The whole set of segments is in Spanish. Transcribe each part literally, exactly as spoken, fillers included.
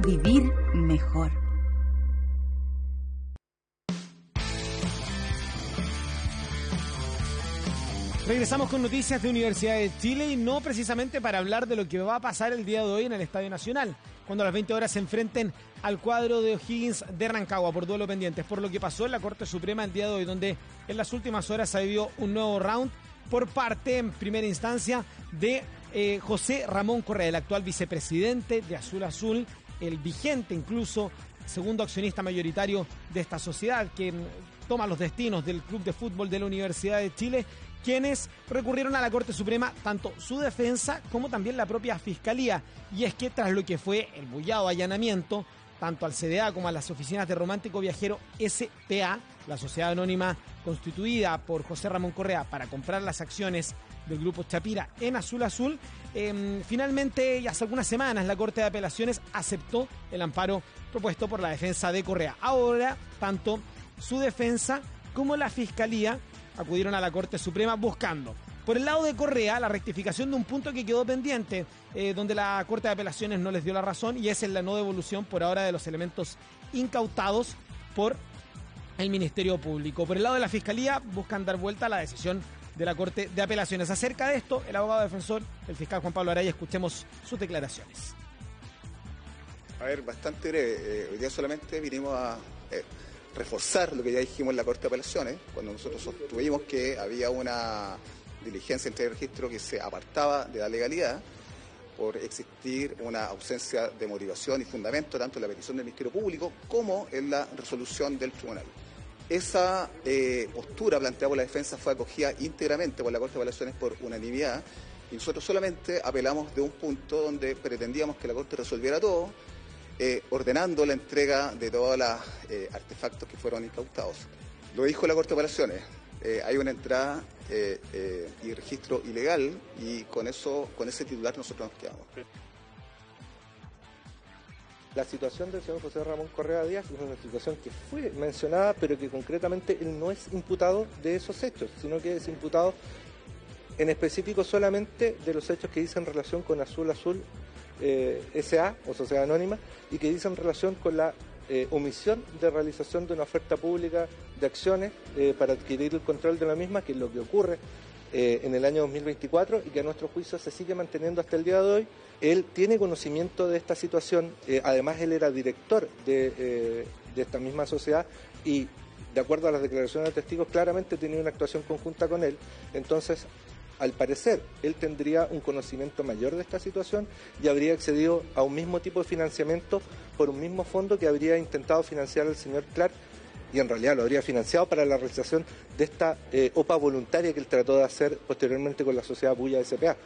vivir mejor. Regresamos con noticias de Universidad de Chile y no precisamente para hablar de lo que va a pasar el día de hoy en el Estadio Nacional, cuando a las veinte horas se enfrenten al cuadro de O'Higgins de Rancagua por duelo pendientes, por lo que pasó en la Corte Suprema el día de hoy, donde en las últimas horas se vivió un nuevo round por parte, en primera instancia, de eh, José Ramón Correa, el actual vicepresidente de Azul Azul, el vigente incluso segundo accionista mayoritario de esta sociedad, quien toma los destinos del Club de Fútbol de la Universidad de Chile, quienes recurrieron a la Corte Suprema, tanto su defensa como también la propia Fiscalía. Y es que tras lo que fue el bullado allanamiento, tanto al C D A como a las oficinas de Romántico Viajero S P A, la sociedad anónima constituida por José Ramón Correa para comprar las acciones del Grupo Chapira en Azul Azul, eh, finalmente, y hace algunas semanas, la Corte de Apelaciones aceptó el amparo propuesto por la defensa de Correa. Ahora, tanto su defensa como la Fiscalía acudieron a la Corte Suprema buscando, por el lado de Correa, la rectificación de un punto que quedó pendiente, eh, donde la Corte de Apelaciones no les dio la razón, y es en la no devolución por ahora de los elementos incautados por el Ministerio Público. Por el lado de la Fiscalía, buscan dar vuelta a la decisión de la Corte de Apelaciones. Acerca de esto, el abogado defensor, el fiscal Juan Pablo Araya, escuchemos sus declaraciones. A ver, bastante breve. Eh, hoy día solamente vinimos a eh, reforzar lo que ya dijimos en la Corte de Apelaciones, cuando nosotros sostuvimos que había una diligencia entre el registro que se apartaba de la legalidad por existir una ausencia de motivación y fundamento tanto en la petición del Ministerio Público como en la resolución del tribunal. Esa eh, postura planteada por la defensa fue acogida íntegramente por la Corte de Apelaciones por unanimidad y nosotros solamente apelamos de un punto donde pretendíamos que la Corte resolviera todo, eh, ordenando la entrega de todos los eh, artefactos que fueron incautados. Lo dijo la Corte de Apelaciones, eh, hay una entrada eh, eh, y registro ilegal y con eso, con ese titular nosotros nos quedamos. La situación del señor José Ramón Correa Díaz es una situación que fue mencionada, pero que concretamente él no es imputado de esos hechos, sino que es imputado en específico solamente de los hechos que dicen relación con Azul Azul eh, S A o Sociedad Anónima y que dicen relación con la eh, omisión de realización de una oferta pública de acciones eh, para adquirir el control de la misma, que es lo que ocurre Eh, en el año dos mil veinticuatro y que a nuestro juicio se sigue manteniendo hasta el día de hoy. Él tiene conocimiento de esta situación, eh, además él era director de, eh, de esta misma sociedad y de acuerdo a las declaraciones de testigos claramente tenía una actuación conjunta con él, entonces al parecer él tendría un conocimiento mayor de esta situación y habría accedido a un mismo tipo de financiamiento por un mismo fondo que habría intentado financiar al señor Clark y en realidad lo habría financiado para la realización de esta eh, O P A voluntaria que él trató de hacer posteriormente con la sociedad Bulla S P A.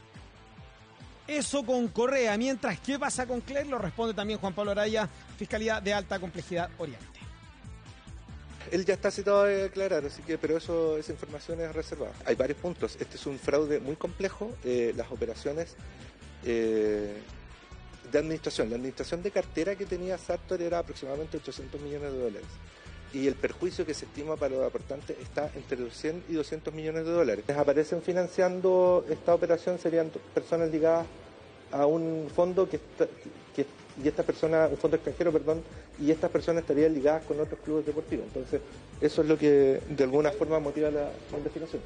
Eso con Correa, mientras ¿qué pasa con Clerc? Lo responde también Juan Pablo Araya, Fiscalía de Alta Complejidad Oriente. Él ya está citado a declarar, así que, pero eso, esa información es reservada. Hay varios puntos. Este es un fraude muy complejo. Eh, las operaciones eh, de administración, la administración de cartera que tenía Sartor era aproximadamente ochocientos millones de dólares. Y el perjuicio que se estima para los aportantes está entre cien y doscientos millones de dólares. Les aparecen financiando esta operación serían personas ligadas a un fondo que, está, que y esta persona, un fondo extranjero, perdón, y estas personas estarían ligadas con otros clubes deportivos. Entonces, eso es lo que de alguna forma motiva la investigación.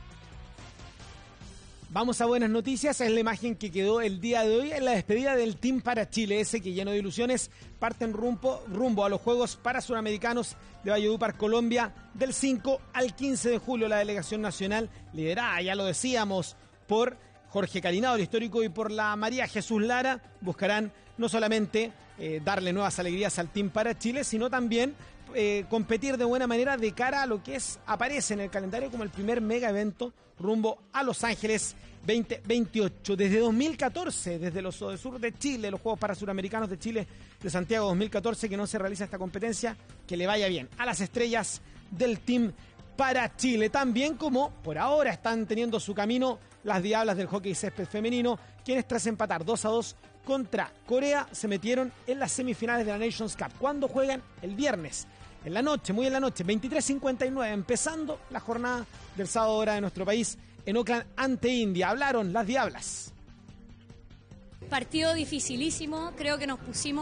Vamos a buenas noticias, es la imagen que quedó el día de hoy en la despedida del Team para Chile, ese que lleno de ilusiones parten rumbo, rumbo a los Juegos Parasuramericanos de Valledupar, Colombia, del cinco al quince de julio. La delegación nacional liderada, ya lo decíamos, por Jorge Carinado, el histórico, y por la María Jesús Lara, buscarán no solamente eh, darle nuevas alegrías al Team para Chile, sino también eh, competir de buena manera de cara a lo que es aparece en el calendario como el primer mega evento rumbo a Los Ángeles veinte veintiocho. Desde dos mil catorce, desde los sur de Chile, los Juegos Parasuramericanos de Chile de Santiago dos mil catorce, que no se realiza esta competencia, que le vaya bien a las estrellas del Team para Chile, también como por ahora están teniendo su camino las Diablas del hockey césped femenino, quienes tras empatar dos a dos contra Corea se metieron en las semifinales de la Nations Cup, cuando juegan el viernes en la noche, muy en la noche, veintitrés cincuenta y nueve, empezando la jornada del sábado hora de nuestro país en Oakland ante India. Hablaron las Diablas. Partido dificilísimo, creo que nos pusimos